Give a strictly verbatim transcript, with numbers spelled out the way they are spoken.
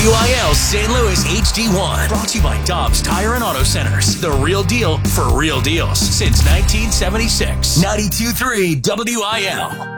W I L Saint Louis H D one. Brought to you by Dobbs Tire and Auto Centers. The real deal for real deals since nineteen seventy-six. ninety-two point three W I L.